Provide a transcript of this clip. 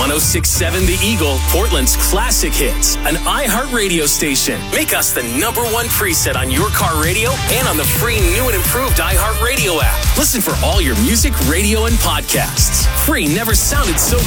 106.7 The Eagle, Portland's classic hits. An iHeartRadio station. Make us the #1 preset on your car radio and on the free new and improved iHeartRadio app. Listen for all your music, radio, and podcasts. Free never sounded so